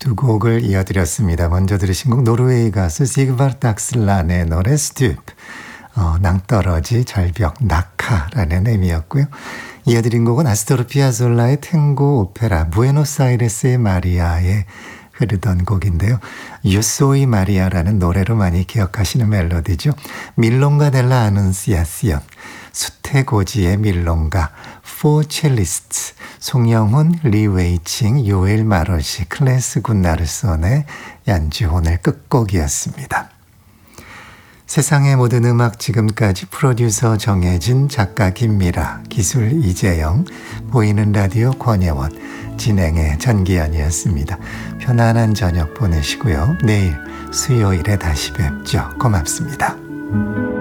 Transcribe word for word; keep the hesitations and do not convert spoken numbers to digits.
두 곡을 이어드렸습니다. 먼저 들으신 곡 노르웨이 가수 시그바르트 악슬란의 노래 스튜프, 어, 낭떠러지, 절벽, 낙하라는 의미였고요. 이어드린 곡은 아스토르 피아졸라의 탱고 오페라 부에노스아이레스의 마리아에 흐르던 곡인데요. 유소이 마리아라는 노래로 많이 기억하시는 멜로디죠. 밀롱가 델라 아눈시아시온, 수태고지의 밀롱가, 포 첼리스트, 송영훈, 리웨이칭, 요엘 마로시, 클래스 굿나르손의 연주 오늘 끝곡이었습니다. 세상의 모든 음악 지금까지 프로듀서 정혜진, 작가 김미라, 기술 이재영, 보이는 라디오 권혜원, 진행의 전기현이었습니다. 편안한 저녁 보내시고요. 내일 수요일에 다시 뵙죠. 고맙습니다.